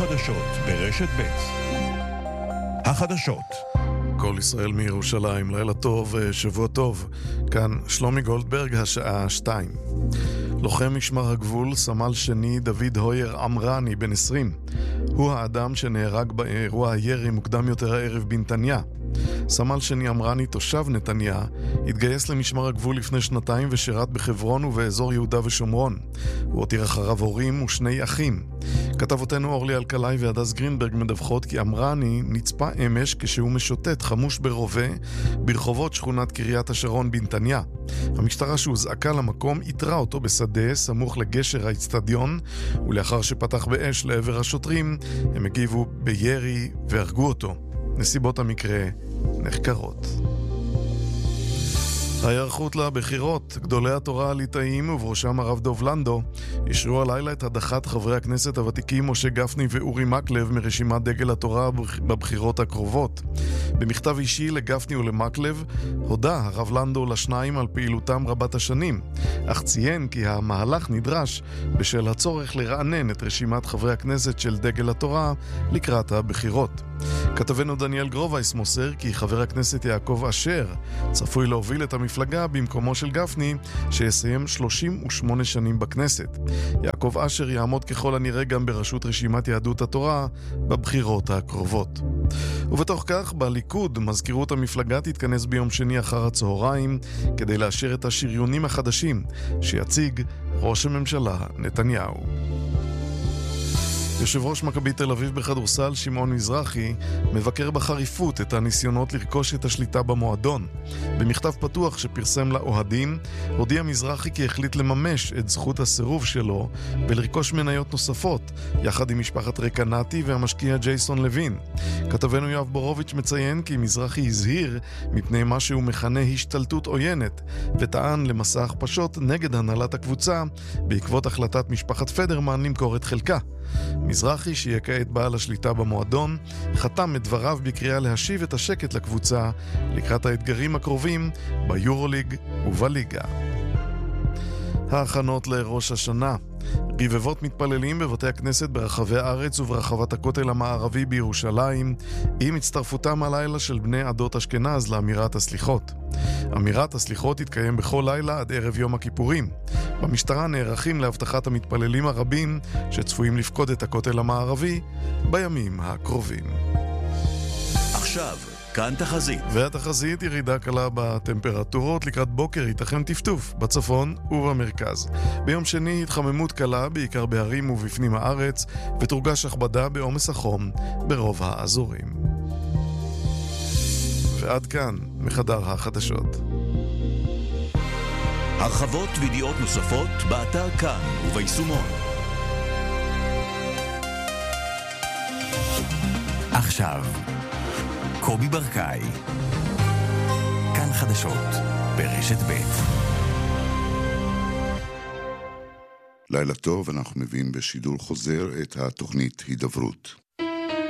החדשות ברשת ב'. החדשות. כל ישראל מירושלים, לילה טוב, שבוע טוב. כאן שלומי גולדברג, השעה 2. לוחם משמר הגבול, סמל שני דוד הויר עמרני, בן 20. הוא האדם שנהרג באירוע הירי מוקדם יותר הערב בנתניה. סמל שני עמרני, תושב נתניה, התגייס למשמר הגבול לפני 2 ושירת בחברון ובאזור יהודה ושומרון. הוא הותיר אחריו הורים ושני אחים. כתבותינו אורלי אלקלעי והדס גרינברג מדווחות כי עמרני נצפה אמש כשהוא משוטט חמוש ברובה ברחובות שכונת קריית השרון בנתניה. המשטרה שהוזעקה למקום איתרה אותו בשדה סמוך לגשר האצטדיון, ולאחר שפתח באש לעבר השוטרים הם הגיבו בירי והרגו אותו. נסיבות המקרה נחקרות. ההיערכות לבחירות, גדולי התורה הליטאיים ובראשם הרב דוב לנדו אישרו הלילה את הדחת חברי הכנסת הוותיקים משה גפני ואורי מקלב מרשימת דגל התורה בבחירות הקרובות. במכתב אישי לגפני ולמקלב הודה הרב לנדו לשניים על פעילותם רבת השנים, אך ציין כי המהלך נדרש בשל הצורך לרענן את רשימת חברי הכנסת של דגל התורה לקראת הבחירות. כתבנו דניאל גרובייס מוסר כי חבר הכנסת יעקב אשר צפוי להוביל את המפלגה במקומו של גפני שיסיים 38 שנים בכנסת. יעקב אשר יעמוד ככל הנראה גם בראשות רשימת יהדות התורה בבחירות הקרובות. ובתוך כך בליכוד מזכירות המפלגה תתכנס ביום שני אחר הצהריים כדי לאשר את השריונים החדשים שיציג ראש הממשלה נתניהו. יושב ראש מכבי תל אביב בכדורסל שמעון מזרחי מבקר בחריפות את הניסיונות לרכוש את השליטה במועדון. במכתב פתוח שפרסם לאוהדים הודיע מזרחי כי החליט לממש את זכות הסירוב שלו ולרכוש מניות נוספות יחד עם משפחת רקנטי והמשקיע ג'ייסון לוין. כתבנו יואב בורוביץ' מציין כי מזרחי הזהיר מפני מה שהוא מכנה השתלטות עוינת וטען למסע הכפשות נגד הנהלת הקבוצה בעקבות החלטת משפחת פדרמן למכור את חלקה. מזרחי, שיהיה כעת בעל השליטה במועדון, חתם את דבריו בקריאה להשיב את השקט לקבוצה לקראת האתגרים הקרובים ביורוליג ובליגה. ההכנות לראש השנה. רבבות מתפללים בבתי הכנסת ברחבי הארץ וברחבת הכותל המערבי בירושלים עם הצטרפותם הלילה של בני עדות אשכנז לאמירת הסליחות. אמירת הסליחות תתקיים בכל לילה עד ערב יום הכיפורים. במשטרה נערכים להבטחת המתפללים הרבים שצפויים לפקוד את הכותל המערבי בימים הקרובים. עכשיו כאן תחזית. והתחזית ירידה קלה בטמפרטורות לקראת בוקר, ייתכן טפטוף בצפון ובמרכז. ביום שני התחממות קלה בעיקר בהרים ובפנים הארץ ותורגש הכבדה בעומס החום ברוב האזורים. ועד כאן מחדר החדשות. הרחבות וידיעות נוספות באתר כאן וביישומון. עכשיו קובי ברקאי, כאן חדשות ברשת ב'. לילה טוב, אנחנו מביאים בשידור חוזר את התוכנית הידברות.